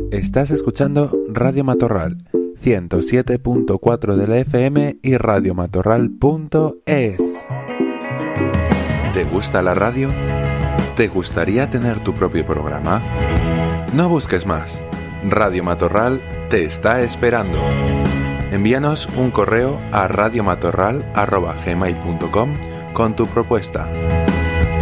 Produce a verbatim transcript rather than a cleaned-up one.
Estás escuchando Radio Matorral, ciento siete punto cuatro de la F M y radiomatorral punto es. ¿Te gusta la radio? ¿Te gustaría tener tu propio programa? No busques más. Radio Matorral te está esperando. Envíanos un correo a radiomatorral arroba gmail punto com con tu propuesta.